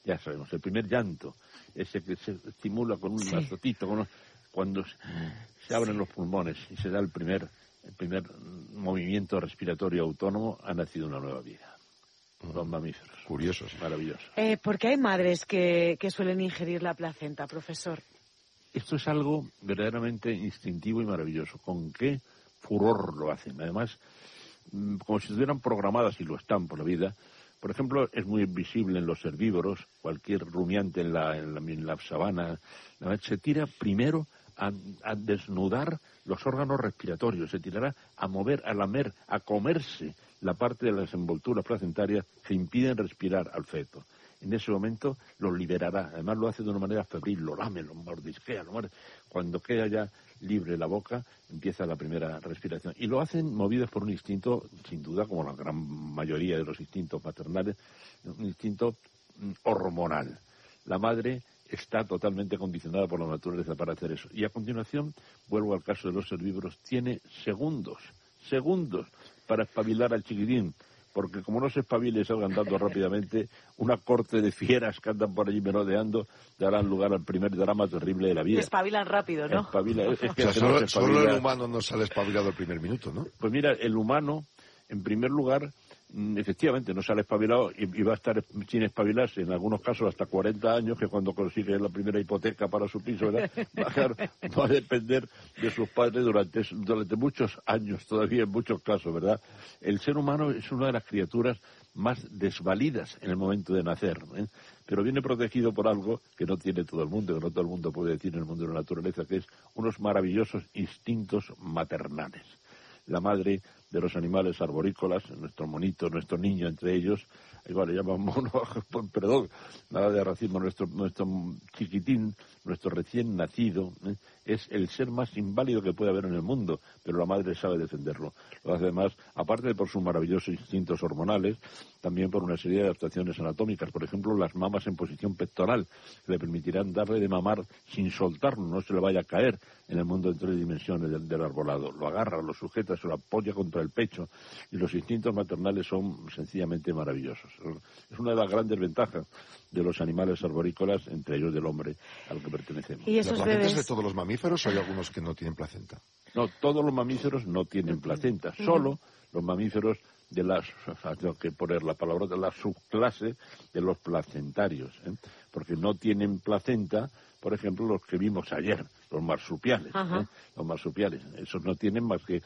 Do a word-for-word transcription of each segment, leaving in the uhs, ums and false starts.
ya sabemos, el primer llanto, ese que se estimula con un sí. azotito, con un, cuando se, se abren sí. los pulmones y se da el primer, el primer movimiento respiratorio autónomo, ha nacido una nueva vida. Los mamíferos. Curiosos. Maravilloso. Eh, ¿Por qué hay madres que, que suelen ingerir la placenta, profesor? Esto es algo verdaderamente instintivo y maravilloso. ¿Con qué furor lo hacen? Además, como si estuvieran programadas, y lo están por la vida. Por ejemplo, es muy visible en los herbívoros, cualquier rumiante en la, en la, en la sabana, se tira primero a, a desnudar los órganos respiratorios, se tirará a mover, a lamer, a comerse la parte de las envolturas placentarias que impiden respirar al feto. En ese momento lo liberará. Además lo hace de una manera febril, lo lame, lo mordisquea, lo muerde. Cuando queda ya libre la boca, empieza la primera respiración. Y lo hacen movidos por un instinto, sin duda, como la gran mayoría de los instintos maternales, un instinto hormonal. La madre está totalmente condicionada por la naturaleza para hacer eso. Y a continuación, vuelvo al caso de los herbívoros, tiene segundos, segundos para espabilar al chiquitín. Porque como no se espabile y salga andando rápidamente, una corte de fieras que andan por allí merodeando darán lugar al primer drama terrible de la vida. Espabilan rápido, ¿no? Espabila, es que o sea, no solo, se espabila. solo el humano no sale espabilado el primer minuto, ¿no? Pues mira, el humano, en primer lugar, efectivamente no sale espabilado y, y va a estar sin espabilarse en algunos casos hasta cuarenta años, que cuando consigue la primera hipoteca para su piso, ¿verdad? Va a, dejar, va a depender de sus padres durante, durante muchos años todavía, en muchos casos, ¿verdad? El ser humano es una de las criaturas más desvalidas en el momento de nacer, ¿eh? Pero viene protegido por algo que no tiene todo el mundo, que no todo el mundo puede decir en el mundo de la naturaleza, que es unos maravillosos instintos maternales. La madre de los animales arborícolas, nuestro monito, nuestro niño entre ellos, igual le llaman mono, perdón, nada de racismo, nuestro, nuestro chiquitín, nuestro recién nacido, ¿eh? es el ser más inválido que puede haber en el mundo, pero la madre sabe defenderlo. Lo hace además, aparte de por sus maravillosos instintos hormonales, también por una serie de adaptaciones anatómicas, por ejemplo, las mamas en posición pectoral, que le permitirán darle de mamar sin soltarlo, no se le vaya a caer en el mundo de tres dimensiones del, del arbolado. Lo agarra, lo sujeta, se lo apoya contra el pecho, y los instintos maternales son sencillamente maravillosos. Es una de las grandes ventajas de los animales arborícolas, entre ellos del hombre al que pertenecemos. ¿Y esos ¿La placenta bebés? es de todos los mamíferos o hay algunos que no tienen placenta? No, todos los mamíferos no tienen placenta, solo los mamíferos de las, tengo que poner la palabra, de la subclase de los placentarios, ¿eh? Porque no tienen placenta, por ejemplo, los que vimos ayer, los marsupiales, ¿eh? Los marsupiales, esos no tienen más que,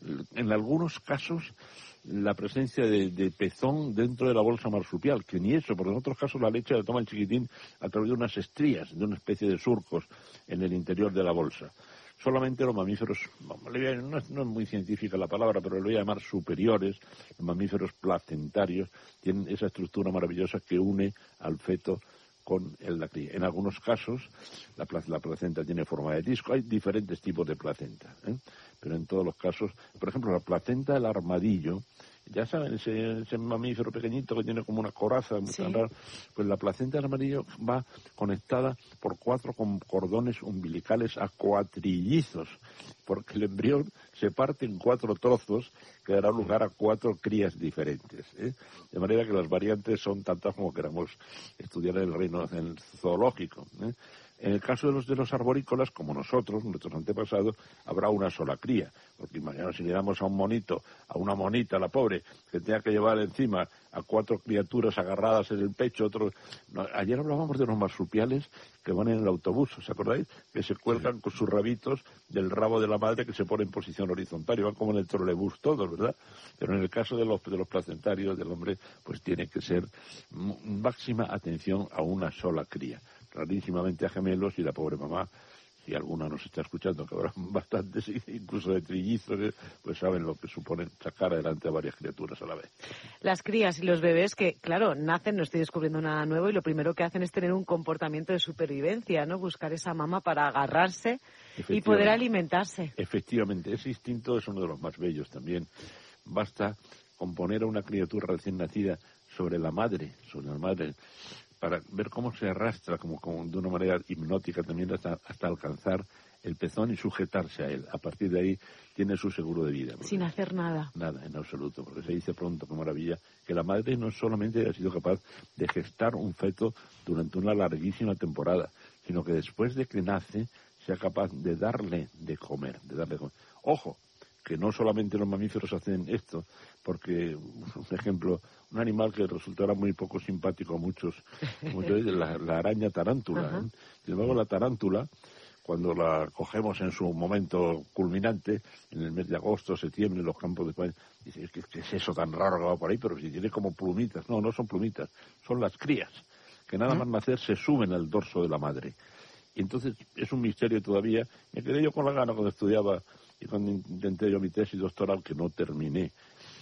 en algunos casos, la presencia de, de pezón dentro de la bolsa marsupial, que ni eso, porque en otros casos la leche la toma el chiquitín a través de unas estrías, de una especie de surcos en el interior de la bolsa. Solamente los mamíferos, no es, no es muy científica la palabra, pero lo voy a llamar superiores, los mamíferos placentarios, tienen esa estructura maravillosa que une al feto con el, la cría. En algunos casos la, la placenta tiene forma de disco, hay diferentes tipos de placenta, ¿eh? Pero en todos los casos, por ejemplo, la placenta del armadillo, ya saben, ese, ese mamífero pequeñito que tiene como una coraza, muy sí. tan raro, pues la placenta del armadillo va conectada por cuatro con cordones umbilicales a cuatrillizos, porque el embrión se parte en cuatro trozos que dará lugar a cuatro crías diferentes, ¿eh? De manera que las variantes son tantas como queramos estudiar en el reino en el zoológico, ¿eh? En el caso de los de los arborícolas, como nosotros, nuestros antepasados, habrá una sola cría. Porque imaginaos si le damos a un monito, a una monita, la pobre, que tenga que llevar encima a cuatro criaturas agarradas en el pecho, otro... No, ayer hablábamos de los marsupiales que van en el autobús, ¿os acordáis? Que se cuelgan sí. con sus rabitos del rabo de la madre que se pone en posición horizontal y van como en el trolebús todos, ¿verdad? Pero en el caso de los, de los placentarios del hombre, pues tiene que ser máxima atención a una sola cría. Rarísimamente a gemelos y la pobre mamá, si alguna nos está escuchando, que habrá bastantes, incluso de trillizos, pues saben lo que supone sacar adelante a varias criaturas a la vez. Las crías y los bebés que, claro, nacen, no estoy descubriendo nada nuevo, y lo primero que hacen es tener un comportamiento de supervivencia, ¿no? Buscar esa mamá para agarrarse y poder alimentarse. Efectivamente, ese instinto es uno de los más bellos también. Basta con poner a una criatura recién nacida sobre la madre, sobre la madre, para ver cómo se arrastra como, como de una manera hipnótica también hasta, hasta alcanzar el pezón y sujetarse a él. A partir de ahí tiene su seguro de vida. Sin hacer nada. Nada, en absoluto, porque se dice pronto, qué maravilla, que la madre no solamente ha sido capaz de gestar un feto durante una larguísima temporada, sino que después de que nace sea capaz de darle de comer, de darle de comer. Ojo, que no solamente los mamíferos hacen esto, porque, por ejemplo, un animal que resultará muy poco simpático a muchos, muchos la, la araña tarántula. ¿eh? Sin embargo, la tarántula, cuando la cogemos en su momento culminante, en el mes de agosto, septiembre, en los campos de España, dice, ¿qué, qué es eso tan raro que va por ahí? Pero si tiene como plumitas. No, no son plumitas, son las crías, que nada más nacer se suben al dorso de la madre. Y entonces es un misterio todavía. Me quedé yo con la gana cuando estudiaba y cuando intenté yo mi tesis doctoral, que no terminé.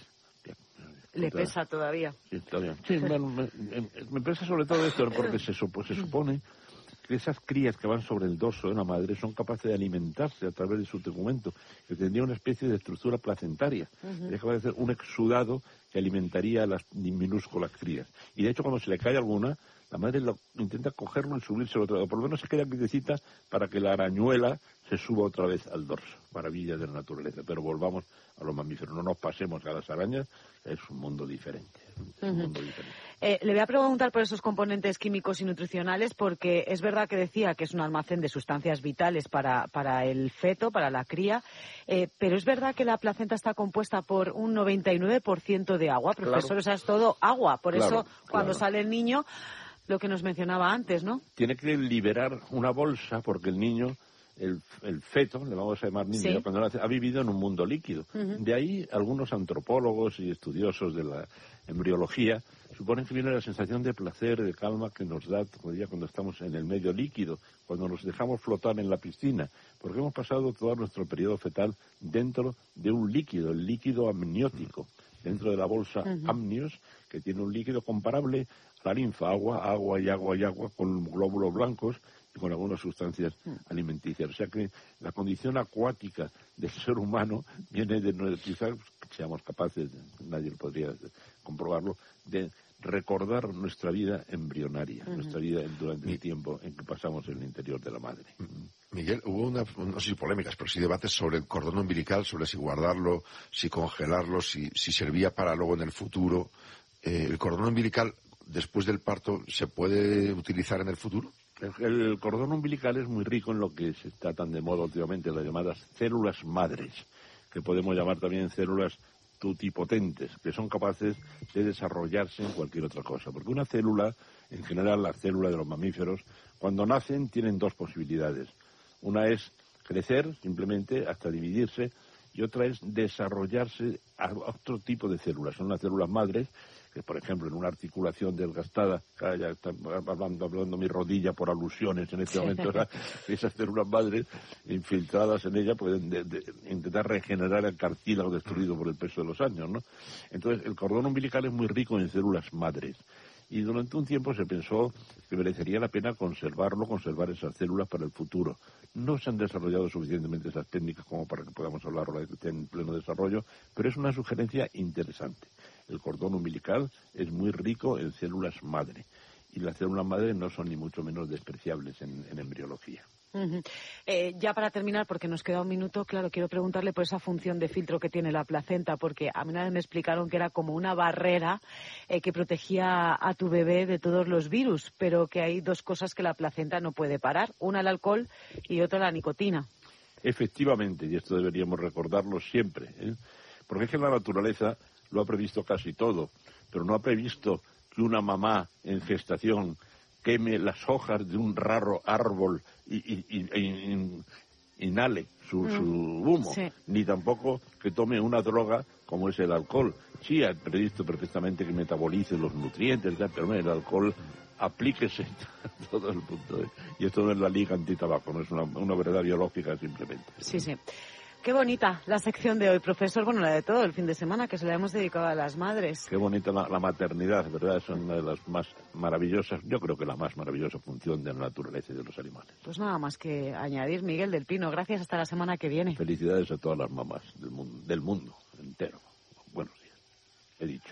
Le pesa todavía. Sí, todavía. Sí, bueno, me, me pesa sobre todo esto, porque se, supo, se supone que esas crías que van sobre el dorso de la madre son capaces de alimentarse a través de su tegumento, que tendría una especie de estructura placentaria. Uh-huh. Es capaz de hacer un exudado que alimentaría a las minúsculas crías. Y de hecho, cuando se le cae alguna, la madre lo, intenta cogerlo y subirse otra vez, o por lo menos se queda quietecita para que la arañuela se suba otra vez al dorso. Maravilla de la naturaleza. Pero volvamos a los mamíferos, no nos pasemos a las arañas, es un mundo diferente. Es un uh-huh. mundo diferente. Eh, le voy a preguntar por esos componentes químicos y nutricionales, porque es verdad que decía que es un almacén de sustancias vitales para, para el feto, para la cría, eh, pero es verdad que la placenta está compuesta por un noventa y nueve por ciento de agua, profesor, claro. O sea, es todo agua, por claro, eso cuando claro. sale el niño, lo que nos mencionaba antes, ¿no? Tiene que liberar una bolsa porque el niño, el, el feto, le vamos a llamar niño, ¿sí? Cuando nace, ha vivido en un mundo líquido. Uh-huh. De ahí algunos antropólogos y estudiosos de la embriología suponen que viene la sensación de placer, de calma que nos da cuando estamos en el medio líquido, cuando nos dejamos flotar en la piscina, porque hemos pasado todo nuestro periodo fetal dentro de un líquido, el líquido amniótico, dentro de la bolsa uh-huh. amnios, que tiene un líquido comparable a la linfa, agua, agua y agua y agua, con glóbulos blancos y con algunas sustancias alimenticias. O sea que la condición acuática del ser humano viene de no quizás seamos capaces, nadie podría comprobarlo, de recordar nuestra vida embrionaria, uh-huh. nuestra vida durante el tiempo en que pasamos en el interior de la madre. Miguel, hubo una, no sé si polémicas, pero sí debates sobre el cordón umbilical, sobre si guardarlo, si congelarlo, si, si servía para luego en el futuro. Eh, ¿El cordón umbilical, después del parto, se puede utilizar en el futuro? El, el cordón umbilical es muy rico en lo que se está tan de moda últimamente, las llamadas células madres, que podemos llamar también células tutipotentes, que son capaces de desarrollarse en cualquier otra cosa. Porque una célula, en general la célula de los mamíferos, cuando nacen tienen dos posibilidades. Una es crecer simplemente hasta dividirse y otra es desarrollarse a otro tipo de células. Son las células madres, que por ejemplo en una articulación desgastada, ya está hablando, hablando mi rodilla por alusiones en este momento, o sea, esas células madres infiltradas en ella pueden de, de, intentar regenerar el cartílago destruido por el peso de los años, ¿no? Entonces el cordón umbilical es muy rico en células madres. Y durante un tiempo se pensó que merecería la pena conservarlo, conservar esas células para el futuro. No se han desarrollado suficientemente esas técnicas como para que podamos hablar ahora de que estén en pleno desarrollo, pero es una sugerencia interesante. El cordón umbilical es muy rico en células madre, y las células madre no son ni mucho menos despreciables en, en embriología. Uh-huh. Eh, ya para terminar, porque nos queda un minuto, claro, quiero preguntarle por esa función de filtro que tiene la placenta, porque a mí una vez me explicaron que era como una barrera eh, que protegía a tu bebé de todos los virus, pero que hay dos cosas que la placenta no puede parar, una el alcohol y otra la nicotina. Efectivamente, y esto deberíamos recordarlo siempre, ¿eh? Porque es que la naturaleza lo ha previsto casi todo, pero no ha previsto que una mamá en gestación queme las hojas de un raro árbol y, y, y, y inhale su, mm, su humo, sí. Ni tampoco que tome una droga como es el alcohol. Sí, ha previsto perfectamente que metabolice los nutrientes, pero el alcohol aplíquese a todo el punto. ¿eh? Y esto no es la liga antitabaco, no es una, una verdad biológica simplemente. Sí, sí. Qué bonita la sección de hoy, profesor. Bueno, la de todo el fin de semana, que se la hemos dedicado a las madres. Qué bonita la, la maternidad, ¿verdad? Es una de las más maravillosas, yo creo que la más maravillosa función de la naturaleza y de los animales. Pues nada más que añadir, Miguel del Pino. Gracias, hasta la semana que viene. Felicidades a todas las mamás del mundo, del mundo entero. Buenos días. He dicho.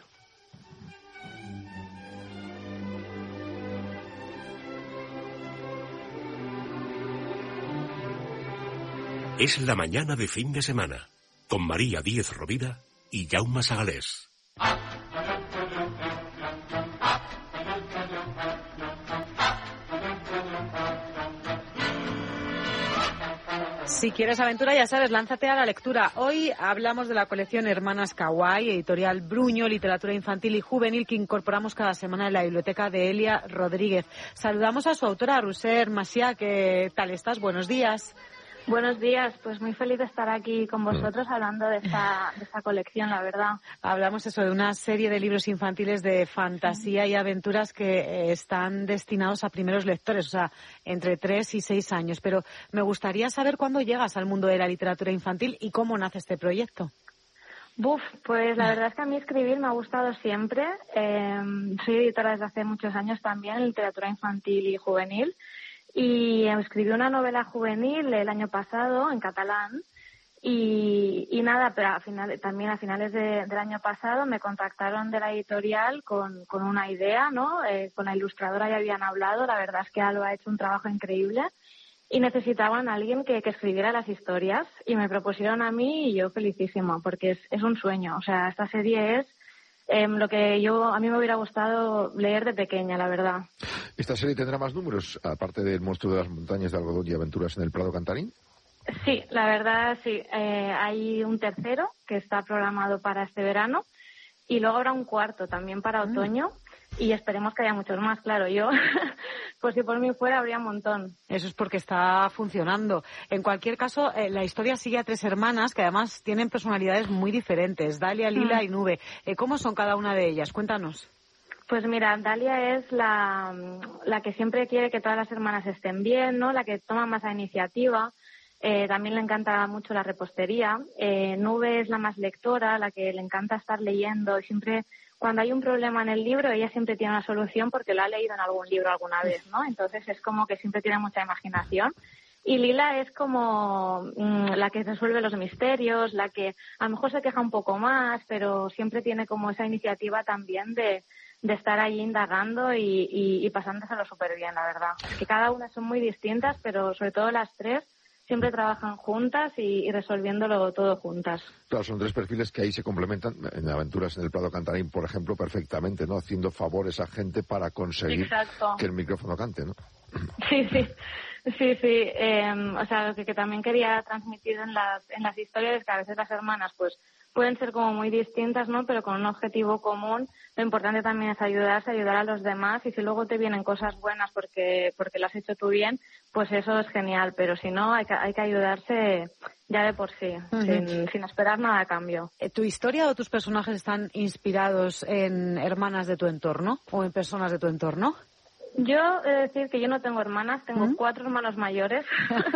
Es la mañana de fin de semana, con María Díez Rovira y Jaume Sagalés. Si quieres aventura, ya sabes, lánzate a la lectura. Hoy hablamos de la colección Hermanas Kawaii, editorial Bruño, literatura infantil y juvenil, que incorporamos cada semana en la biblioteca de Elia Rodríguez. Saludamos a su autora, Roser Macià. ¿Qué tal estás? Buenos días. Buenos días, pues muy feliz de estar aquí con vosotros hablando de esta, de esta colección, la verdad. Hablamos eso de una serie de libros infantiles de fantasía y aventuras que están destinados a primeros lectores, o sea, entre tres y seis años. Pero me gustaría saber cuándo llegas al mundo de la literatura infantil y cómo nace este proyecto. Buf, pues la verdad es que a mí escribir me ha gustado siempre. Eh, soy editora desde hace muchos años también en literatura infantil y juvenil. Y escribí una novela juvenil el año pasado en catalán y, y nada, pero a final, también a finales de, del año pasado me contactaron de la editorial con, con una idea, ¿no? Eh, con la ilustradora ya habían hablado, la verdad es que Alba ha hecho un trabajo increíble y necesitaban a alguien que, que escribiera las historias y me propusieron a mí y yo felicísima porque es, es un sueño, o sea, esta serie es Eh, lo que yo a mí me hubiera gustado leer de pequeña, la verdad. ¿Esta serie tendrá más números, aparte del Monstruo de las Montañas de Algodón y Aventuras en el Prado Cantarín? Sí, la verdad sí. Eh, hay un tercero que está programado para este verano y luego habrá un cuarto también para otoño y esperemos que haya muchos más, claro. Yo, pues si por mí fuera, habría un montón. Eso es porque está funcionando. En cualquier caso, eh, la historia sigue a tres hermanas que además tienen personalidades muy diferentes, Dalia, Lila mm. y Nube. Eh, ¿Cómo son cada una de ellas? Cuéntanos. Pues mira, Dalia es la, la que siempre quiere que todas las hermanas estén bien, ¿no? La que toma más la iniciativa. Eh, también le encanta mucho la repostería. Eh, Nube es la más lectora, la que le encanta estar leyendo y siempre... Cuando hay un problema en el libro, ella siempre tiene una solución porque lo ha leído en algún libro alguna vez, ¿no? Entonces es como que siempre tiene mucha imaginación. Y Lila es como mmm, la que resuelve los misterios, la que a lo mejor se queja un poco más, pero siempre tiene como esa iniciativa también de, de estar ahí indagando y, y, y pasándoselo súper bien, la verdad. Que cada una son muy distintas, pero sobre todo las tres siempre trabajan juntas y, y resolviéndolo todo juntas. Claro, son tres perfiles que ahí se complementan en Aventuras en el Prado Cantarín, por ejemplo, perfectamente, ¿no? Haciendo favores a gente para conseguir Exacto. que el micrófono cante, ¿no? Sí, sí, sí, sí. Eh, o sea, lo que, que también quería transmitir en las, en las historias es que a veces las hermanas, pues, pueden ser como muy distintas, ¿no? Pero con un objetivo común. Lo importante también es ayudarse, ayudar a los demás. Y si luego te vienen cosas buenas porque porque lo has hecho tú bien, pues eso es genial. Pero si no, hay que, hay que ayudarse ya de por sí, uh-huh. sin, sin esperar nada a cambio. ¿Tu historia o tus personajes están inspirados en hermanas de tu entorno o en personas de tu entorno? Yo he de decir que yo no tengo hermanas, tengo ¿Mm? cuatro hermanos mayores.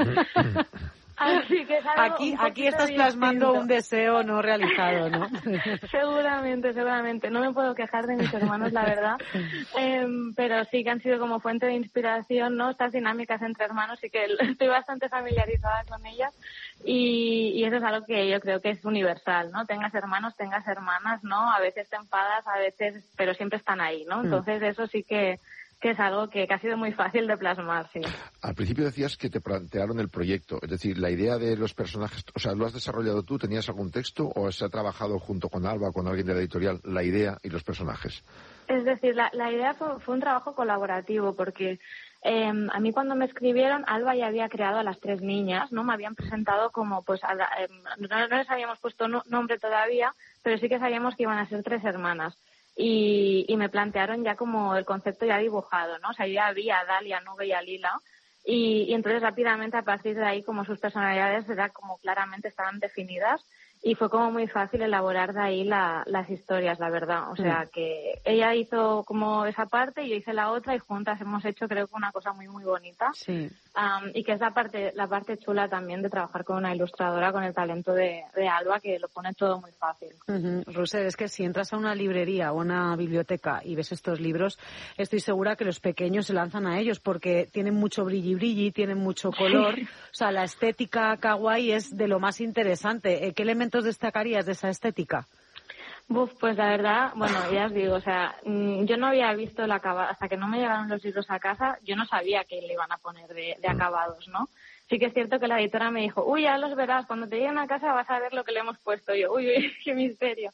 Así que es algo aquí aquí estás distinto. Plasmando un deseo no realizado, ¿no? Seguramente, seguramente. No me puedo quejar de mis hermanos, la verdad. Eh, pero sí que han sido como fuente de inspiración, ¿no? Estas dinámicas entre hermanos y que estoy bastante familiarizada con ellas. Y, y eso es algo que yo creo que es universal, ¿no? Tengas hermanos, tengas hermanas, ¿no? A veces te enfadas, a veces, pero siempre están ahí, ¿no? Entonces eso sí que... que es algo que, que ha sido muy fácil de plasmar, sí. Al principio decías que te plantearon el proyecto, es decir, la idea de los personajes, o sea, ¿lo has desarrollado tú? ¿Tenías algún texto o se ha trabajado junto con Alba o con alguien de la editorial la idea y los personajes? Es decir, la, la idea fue, fue un trabajo colaborativo porque eh, a mí cuando me escribieron, Alba ya había creado a las tres niñas, ¿no? Me habían presentado como, pues, a la, eh, no, no les habíamos puesto no, nombre todavía, pero sí que sabíamos que iban a ser tres hermanas. Y, y me plantearon ya como el concepto ya dibujado, ¿no? O sea, yo ya vi a Dalia, a Nube y a Lila y, y entonces rápidamente a partir de ahí como sus personalidades era como claramente estaban definidas y fue como muy fácil elaborar de ahí la, las historias, la verdad. O sea, que ella hizo como esa parte y yo hice la otra y juntas hemos hecho creo que una cosa muy, muy bonita. Sí. Um, y que es la parte la parte chula también de trabajar con una ilustradora con el talento de, de Alba, que lo pone todo muy fácil. Uh-huh. Roser, es que si entras a una librería o una biblioteca y ves estos libros, estoy segura que los pequeños se lanzan a ellos porque tienen mucho brilli brilli, tienen mucho color. Sí. O sea, la estética kawaii es de lo más interesante. ¿Qué elementos destacarías de esa estética? Buf, pues la verdad, bueno, ya os digo, o sea, yo no había visto el acabado, hasta que no me llegaron los libros a casa, yo no sabía que le iban a poner de, de acabados, ¿no? Sí que es cierto que la editora me dijo, uy, ya los verás, cuando te lleguen a casa vas a ver lo que le hemos puesto. Yo, uy, uy, qué misterio.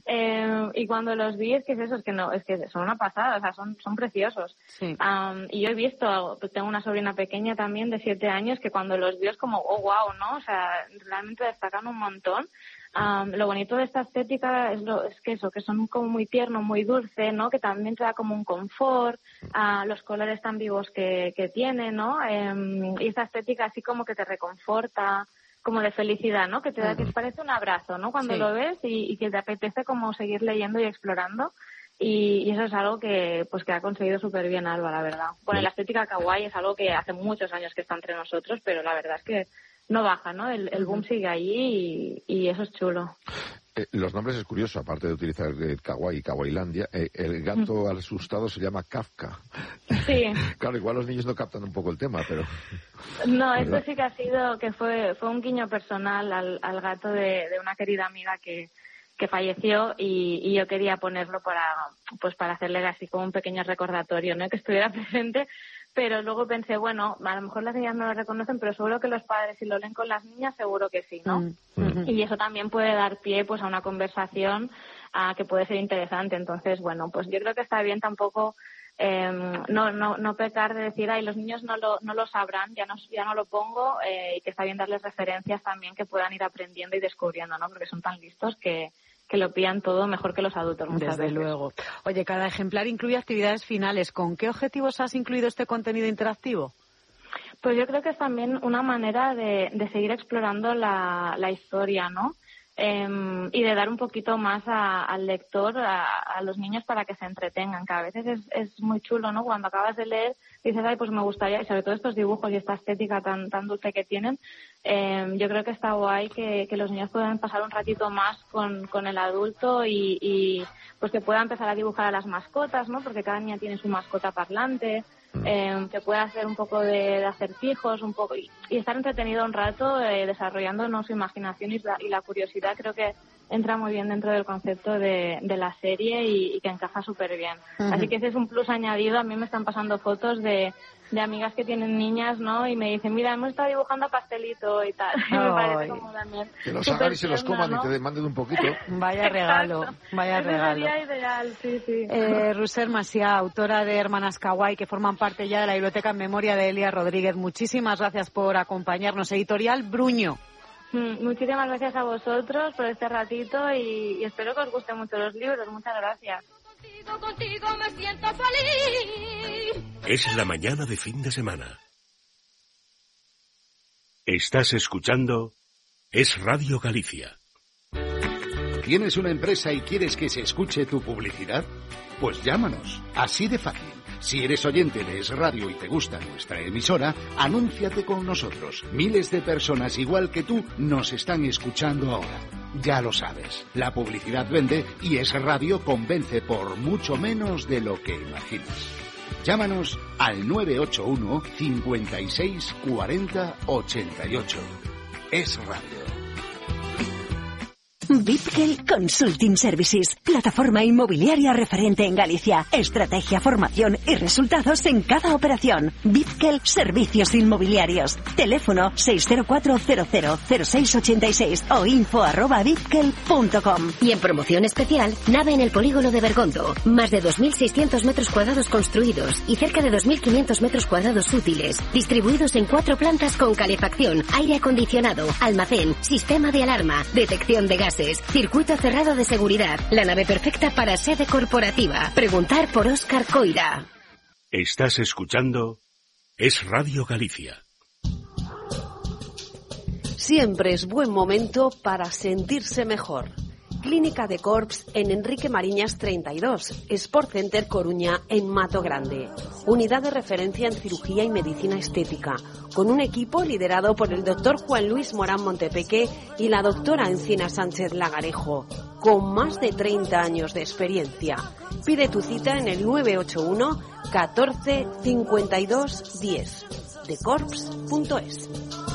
Eh, y cuando los vi, es que es eso, es que no, es que son una pasada, o sea, son, son preciosos. Sí. Um, y yo he visto, pues tengo una sobrina pequeña también de siete años que cuando los vio es como, oh, wow, ¿no? O sea, realmente destacan un montón. Um, lo bonito de esta estética es, lo, es que eso, que son como muy tierno, muy dulce, ¿no? Que también te da como un confort, uh, los colores tan vivos que, que tiene, ¿no? Um, y esta estética así como que te reconforta, como de felicidad, ¿no? Que te da, que parece un abrazo, ¿no? Cuando sí. lo ves y, y que te apetece como seguir leyendo y explorando. Y, y eso es algo que pues que ha conseguido súper bien Alba, la verdad. Bueno, la estética kawaii es algo que hace muchos años que está entre nosotros, pero la verdad es que no baja, ¿no? El, el boom sigue allí y, y eso es chulo. Eh, los nombres es curioso, aparte de utilizar el kawaii y kawailandia, eh, el gato mm. asustado se llama Kafka. Sí. Claro, igual los niños no captan un poco el tema, pero... No, esto sí que ha sido, que fue fue un guiño personal al, al gato de, de una querida amiga que que falleció y, y yo quería ponerlo para pues para hacerle así como un pequeño recordatorio, ¿no? Que estuviera presente, pero luego pensé, bueno, a lo mejor las niñas no lo reconocen, pero seguro que los padres, si lo leen con las niñas, seguro que sí, ¿no? Mm. Y eso también puede dar pie pues a una conversación a, que puede ser interesante. Entonces, bueno, pues yo creo que está bien tampoco eh, no no no pecar de decir, ay, los niños no lo no lo sabrán, ya no ya no lo pongo, eh, y que está bien darles referencias también que puedan ir aprendiendo y descubriendo, ¿no? Porque son tan listos que que lo pillan todo mejor que los adultos muchas Desde veces. luego. Oye, cada ejemplar incluye actividades finales. ¿Con qué objetivos has incluido este contenido interactivo? Pues yo creo que es también una manera de, de seguir explorando la, la historia, ¿no? Eh, y de dar un poquito más a, al lector, a, a los niños, para que se entretengan, que a veces es, es muy chulo, ¿no? Cuando acabas de leer dices, ay, pues me gustaría, y sobre todo estos dibujos y esta estética tan tan dulce que tienen, eh, yo creo que está guay que, que los niños puedan pasar un ratito más con, con el adulto y, y pues que pueda empezar a dibujar a las mascotas, ¿no? Porque cada niña tiene su mascota parlante. Eh, que pueda hacer un poco de, de acertijos, un poco y, y estar entretenido un rato eh, desarrollando, ¿no?, su imaginación y la, y la curiosidad. Creo que entra muy bien dentro del concepto de, de la serie y, y que encaja súper bien. Uh-huh. Así que ese es un plus añadido. A mí me están pasando fotos de, de amigas que tienen niñas, ¿no? Y me dicen, mira, hemos estado dibujando pastelito y tal. Y me parece como también que los hagan y se los coman, ¿no? Y te demanden un poquito. Vaya regalo, vaya Eso regalo. Sería ideal, sí, sí. Eh, Roser Macià, autora de Hermanas Kawaii, que forman parte ya de la biblioteca en memoria de Elia Rodríguez. Muchísimas gracias por acompañarnos. Editorial Bruño. Mm, muchísimas gracias a vosotros por este ratito y, y espero que os gusten mucho los libros. Muchas gracias. Contigo, contigo me siento feliz. Es la mañana de fin de semana. Estás escuchando Es Radio Galicia. ¿Tienes una empresa y quieres que se escuche tu publicidad? Pues llámanos, así de fácil. Si eres oyente de Es Radio y te gusta nuestra emisora, anúnciate con nosotros. Miles de personas igual que tú nos están escuchando ahora. Ya lo sabes, la publicidad vende y Es Radio convence por mucho menos de lo que imaginas. Llámanos al nueve ocho uno, cincuenta y seis, cuarenta, ochenta y ocho. Es Radio. Bitkel Consulting Services, plataforma inmobiliaria referente en Galicia. Estrategia, formación y resultados en cada operación. Bitkel Servicios Inmobiliarios. Teléfono seis cero cuatro cero cero cero seis ocho seis o info arroba bitkel punto com. Y en promoción especial, nave en el polígono de Bergondo. Más de dos mil seiscientos metros cuadrados construidos y cerca de dos mil quinientos metros cuadrados útiles, distribuidos en cuatro plantas con calefacción, aire acondicionado, almacén, sistema de alarma, detección de gases, circuito cerrado de seguridad, la nave perfecta para sede corporativa. Preguntar por Óscar Coira. Estás escuchando Es Radio Galicia. Siempre es buen momento para sentirse mejor. Clínica de Corps en Enrique Mariñas treinta y dos, Sport Center Coruña en Mato Grande. Unidad de referencia en cirugía y medicina estética, con un equipo liderado por el doctor Juan Luis Morán Montepeque y la doctora Encina Sánchez Lagarejo, con más de treinta años de experiencia. Pide tu cita en el nueve ocho uno, catorce, cincuenta y dos, diez, de corps punto es.